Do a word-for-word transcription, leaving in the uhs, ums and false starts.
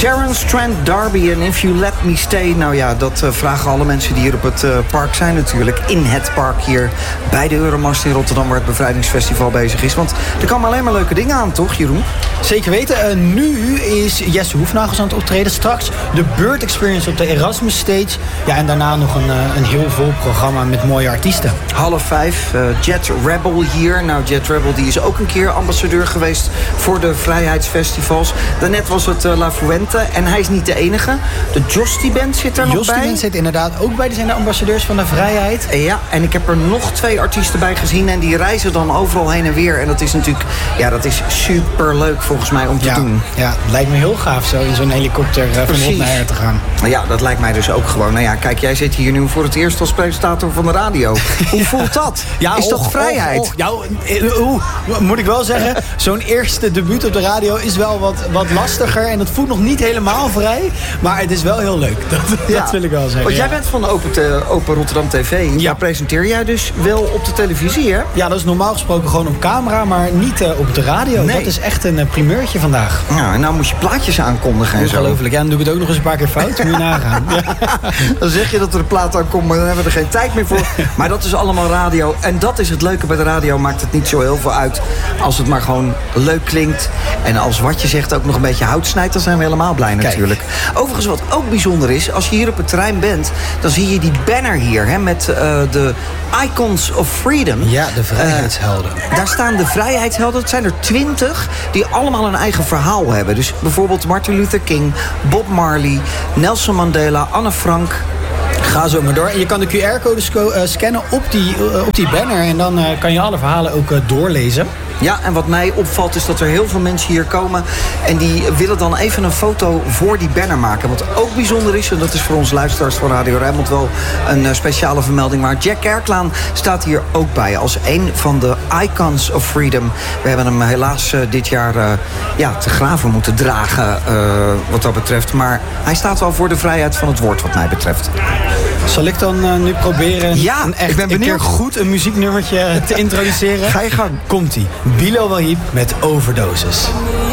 Terence Trent D'Arby en If You Let Me Stay. Nou ja, dat uh, vragen alle mensen die hier op het uh, park zijn natuurlijk. In het park hier bij de Euromast in Rotterdam, waar het bevrijdingsfestival bezig is. Want er komen alleen maar leuke dingen aan, toch Jeroen? Zeker weten. Uh, nu is Jesse Hoefnagels aan het optreden. Straks de Bird Experience op de Erasmus Stage. Ja, en daarna nog een, uh, een heel vol programma met mooie artiesten. Half vijf, uh, Jet Rebel hier. Nou, Jet Rebel die is ook een keer ambassadeur geweest voor de vrijheidsfestivals. Daarnet was het uh, La Fuente. En hij is niet de enige. De Josty Band zit er nog Josty bij. Band zit inderdaad ook bij. Die zijn de ambassadeurs van de vrijheid. Ja, en ik heb er nog twee artiesten bij gezien. En die reizen dan overal heen en weer. En dat is natuurlijk, ja, dat is super leuk volgens mij om te ja, doen. Ja, het lijkt me heel gaaf zo in zo'n helikopter uh, van Rot naar Her te gaan. Ja, dat lijkt mij dus ook gewoon. Nou ja, kijk, jij zit hier nu voor het eerst als presentator van de radio. Hoe voelt dat? Ja, is och, toch vrijheid? Och, och, jou, uh, uh, moet ik wel zeggen, zo'n eerste debuut op de radio is wel wat, wat lastiger. En dat voelt nog niet helemaal vrij. Maar het is wel heel leuk. Dat, ja. dat wil ik wel zeggen. Want jij ja. bent van Open, te, Open Rotterdam T V. Ja. Daar presenteer jij dus wel op de televisie, hè? Ja, dat is normaal gesproken gewoon op camera, maar niet uh, op de radio. Nee. Dat is echt een uh, primeurtje vandaag. Nou, en nou moet je plaatjes aankondigen en zo. Ongelooflijk. Ja, dan doe ik het ook nog eens een paar keer fout. Moet je nagaan. Ja. Dan zeg je dat er een plaat aankomt, maar dan hebben we er geen tijd meer voor. Maar dat is allemaal radio. En dat is het leuke bij de radio. Maakt het niet zo heel veel uit als het maar gewoon leuk klinkt. En als wat je zegt ook nog een beetje hout snijdt, dan zijn we helemaal blij natuurlijk. Kijk. Overigens, wat ook bijzonder is, als je hier op het terrein bent, dan zie je die banner hier, hè, met uh, de Icons of Freedom. Ja, de vrijheidshelden. Uh, daar staan de vrijheidshelden. Het zijn er twintig die allemaal een eigen verhaal hebben. Dus bijvoorbeeld Martin Luther King, Bob Marley, Nelson Mandela, Anne Frank. Ga zo maar door. En je kan de Q R-code sco- uh, scannen op die, uh, op die banner. En dan uh, kan je alle verhalen ook uh, doorlezen. Ja, en wat mij opvalt is dat er heel veel mensen hier komen en die willen dan even een foto voor die banner maken. Wat ook bijzonder is, en dat is voor ons luisteraars van Radio Rijnmond wel een uh, speciale vermelding. Maar Jack Kerklaan staat hier ook bij als een van de Icons of Freedom. We hebben hem helaas uh, dit jaar uh, ja, te graven moeten dragen uh, wat dat betreft. Maar hij staat wel voor de vrijheid van het woord wat mij betreft. Zal ik dan uh, nu proberen ja, een, echt, ik ben benieuwd. een keer goed een muzieknummertje te introduceren? Ga je gang. Komt-ie. Bilal Wahib met Overdosis.